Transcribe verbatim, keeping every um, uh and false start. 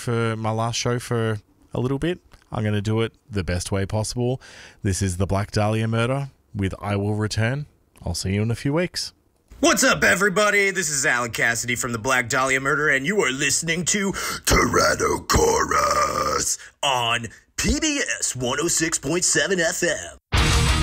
for my last show for a little bit. I'm going to do it the best way possible. This is the Black Dahlia Murder with I Will Return. I'll see you in a few weeks. What's up, everybody? This is Alan Cassidy from the Black Dahlia Murder, and you are listening to Tyrannochorus on P B S one oh six point seven F M.